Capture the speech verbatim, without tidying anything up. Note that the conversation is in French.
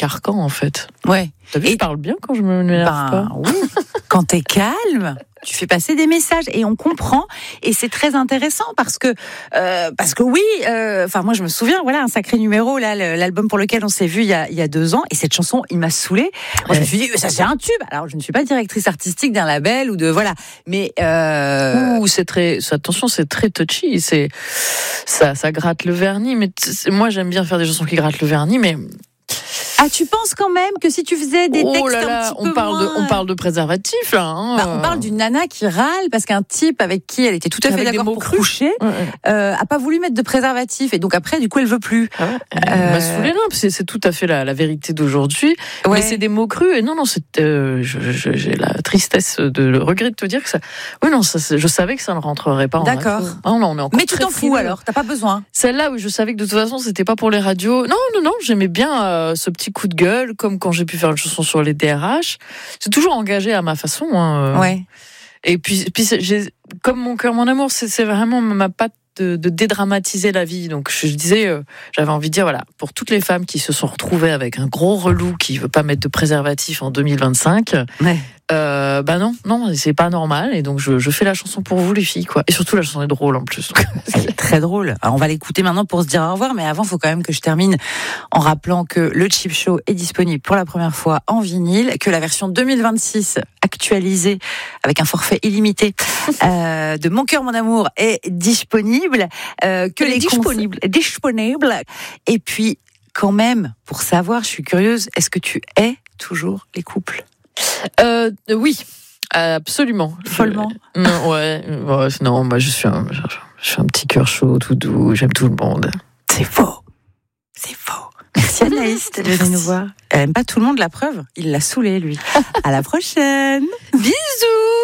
carcan, en fait. Ouais. T'as vu, Et- je parle bien quand je me m'énerve Ben, pas. oui. Quand t'es calme, tu fais passer des messages et on comprend. Et c'est très intéressant parce que, euh, parce que oui, enfin, moi, je me souviens, voilà, un sacré numéro, là, le- l'album pour lequel on s'est vu il y a, il y a deux ans. Et cette chanson, il m'a saoulée. Moi, je me suis dit, ça, c'est un tube. Alors, je ne suis pas directrice artistique d'un label ou de, voilà. Mais, euh... Ouh, c'est très, c'est- attention, c'est très touchy. C'est, ça, ça gratte le vernis. Mais t- moi, j'aime bien faire des chansons qui grattent le vernis, mais. Ah, tu penses quand même que si tu faisais des oh textes là un là, petit on peu parle de, moins... on parle de préservatif, là. Hein. Bah, on parle d'une nana qui râle parce qu'un type avec qui elle était tout à fait Avec des d'accord mots pour crus. coucher Ouais, ouais. euh, a pas voulu mettre de préservatif et donc après du coup elle veut plus. Ah ouais, elle Euh, m'a saoulée, non, c'est, c'est tout à fait la, la vérité d'aujourd'hui. Ouais. Mais c'est des mots crus. Et non, non, c'est, euh, je, je- j'ai la tristesse de le regret de te dire que ça. Oui, non, ça, c'est- je savais que ça ne rentrerait pas en D'accord. radio. Ah non, on est encore Mais tu très t'en fous frileux. alors, t'as pas besoin. Celle-là, oui, je savais que de toute façon, c'était pas pour les radios. Non, non, non, j'aimais bien euh, ce petit coup de gueule, comme quand j'ai pu faire une chanson sur les D R H. C'est toujours engagé à ma façon. Hein, euh. Ouais. Et puis, puis c'est- j'ai, comme mon cœur, mon amour, c'est, c'est vraiment ma patte de, de dédramatiser la vie. Donc, je, je disais, euh, j'avais envie de dire, voilà, pour toutes les femmes qui se sont retrouvées avec un gros relou qui veut pas mettre de préservatif en deux mille vingt-cinq, Ouais. euh, bah non, non, c'est pas normal. Et donc, je, je fais la chanson pour vous, les filles, quoi. Et surtout, la chanson est drôle en plus. Elle est très drôle. Alors, on va l'écouter maintenant pour se dire au revoir, mais avant, il faut quand même que je termine en rappelant que le Chip Show est disponible pour la première fois en vinyle, que la version deux mille vingt-six actualisée avec un forfait illimité euh, de Mon cœur, mon amour est disponible, euh, que Elle est les disponible. conce- disponible. Et puis, quand même, pour savoir, je suis curieuse, est-ce que tu hais toujours les couples? Euh, oui, absolument. Follement. Je- non, ouais, ouais, non, bah, je suis un, je, je suis un petit cœur chaud, tout doux, j'aime tout le monde. C'est faux. C'est faux. Merci Anaïs d'être venue nous voir. Elle aime pas tout le monde, la preuve. Il l'a saoulé, lui. À la prochaine. Bisous!